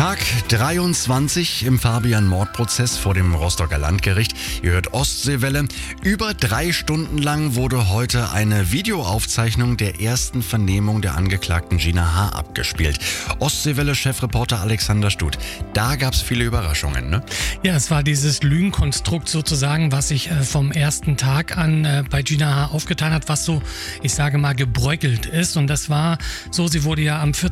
Tag 23 im Fabian-Mordprozess vor dem Rostocker Landgericht. Ihr hört Ostseewelle. Über 3 Stunden lang wurde heute eine Videoaufzeichnung der ersten Vernehmung der Angeklagten Gina H. abgespielt. Ostseewelle-Chefreporter Alexander Stut. Da gab es viele Überraschungen, ne? Ja, es war dieses Lügenkonstrukt sozusagen, was sich vom ersten Tag an bei Gina H. aufgetan hat, was so, ich sage mal, gebröckelt ist. Und das war so, sie wurde ja am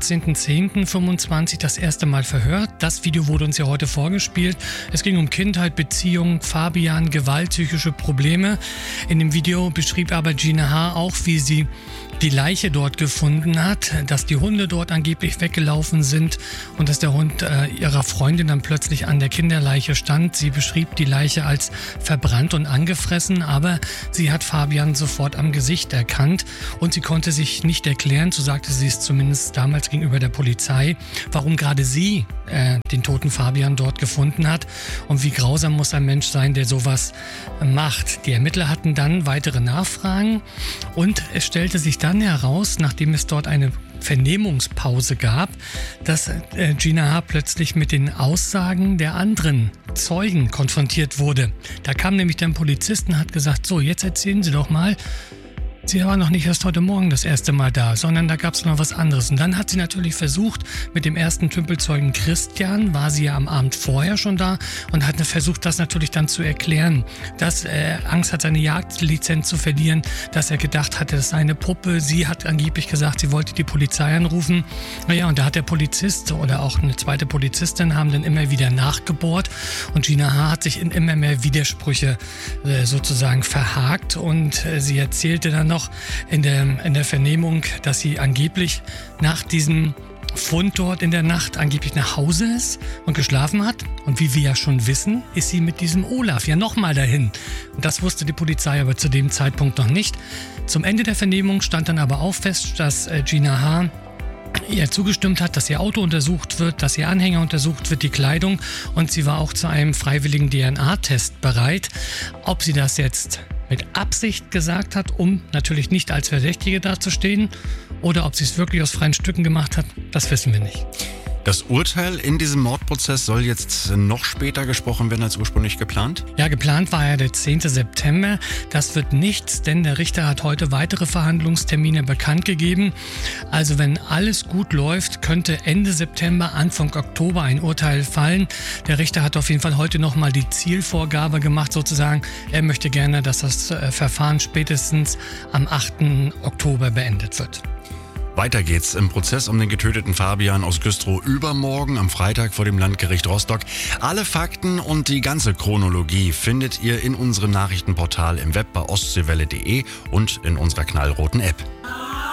14.10.25 das erste Mal verhört. Das Video wurde uns ja heute vorgespielt. Es ging um Kindheit, Beziehung, Fabian, Gewalt, psychische Probleme. In dem Video beschrieb aber Gina H. auch, wie sie die Leiche dort gefunden hat, dass die Hunde dort angeblich weggelaufen sind und dass der Hund ihrer Freundin dann plötzlich an der Kinderleiche stand. Sie beschrieb die Leiche als verbrannt und angefressen, aber sie hat Fabian sofort am Gesicht erkannt und sie konnte sich nicht erklären, so sagte sie es zumindest damals gegenüber der Polizei, warum gerade sie den toten Fabian dort gefunden hat und wie grausam muss ein Mensch sein, der sowas macht. Die Ermittler hatten dann weitere Nachfragen und es stellte sich dann heraus, nachdem es dort eine Vernehmungspause gab, dass Gina H. plötzlich mit den Aussagen der anderen Zeugen konfrontiert wurde. Da kam nämlich der Polizist und hat gesagt, so, jetzt erzählen Sie doch mal, sie war noch nicht erst heute Morgen das erste Mal da, sondern da gab es noch was anderes. Und dann hat sie natürlich versucht, mit dem ersten Tümpelzeugen Christian, war sie ja am Abend vorher schon da und hat versucht, das natürlich dann zu erklären, dass er Angst hat, seine Jagdlizenz zu verlieren, dass er gedacht hatte, das sei eine Puppe. Sie hat angeblich gesagt, sie wollte die Polizei anrufen. Naja, und da hat der Polizist oder auch eine zweite Polizistin haben dann immer wieder nachgebohrt und Gina H. hat sich in immer mehr Widersprüche sozusagen verhakt und sie erzählte dann noch in der Vernehmung, dass sie angeblich nach diesem Fund dort in der Nacht angeblich nach Hause ist und geschlafen hat. Und wie wir ja schon wissen, ist sie mit diesem Olaf ja nochmal dahin. Und das wusste die Polizei aber zu dem Zeitpunkt noch nicht. Zum Ende der Vernehmung stand dann aber auch fest, dass Gina H. ihr zugestimmt hat, dass ihr Auto untersucht wird, dass ihr Anhänger untersucht wird, die Kleidung. Und sie war auch zu einem freiwilligen DNA-Test bereit. Ob sie das jetzt mit Absicht gesagt hat, um natürlich nicht als Verdächtige dazustehen, oder ob sie es wirklich aus freien Stücken gemacht hat, das wissen wir nicht. Das Urteil in diesem Mordprozess soll jetzt noch später gesprochen werden als ursprünglich geplant? Ja, geplant war ja der 10. September. Das wird nichts, denn der Richter hat heute weitere Verhandlungstermine bekannt gegeben. Also wenn alles gut läuft, könnte Ende September, Anfang Oktober ein Urteil fallen. Der Richter hat auf jeden Fall heute nochmal die Zielvorgabe gemacht, sozusagen. Er möchte gerne, dass das Verfahren spätestens am 8. Oktober beendet wird. Weiter geht's im Prozess um den getöteten Fabian aus Güstrow übermorgen am Freitag vor dem Landgericht Rostock. Alle Fakten und die ganze Chronologie findet ihr in unserem Nachrichtenportal im Web bei ostseewelle.de und in unserer knallroten App.